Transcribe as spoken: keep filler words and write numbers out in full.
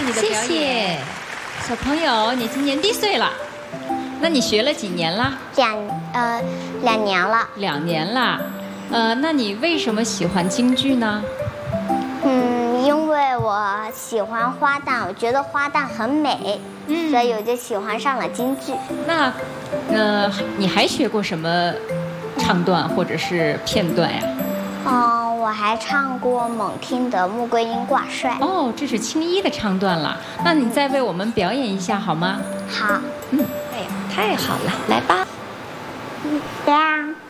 你的表演。谢谢。小朋友，你今年几岁了？那你学了几年了？ 两呃两年了。 两年了。呃，那你为什么喜欢京剧呢？ 嗯，因为我喜欢花旦，我觉得花旦很美，嗯，所以我就喜欢上了京剧。 那，呃，你还学过什么唱段或者是片段呀？ 嗯，我还唱过蒙听的《穆桂英挂帅》。 哦，这是青衣的唱段了。那你再为我们表演一下好吗？ 好。 嗯，哎呀，太好了，来吧。 这样。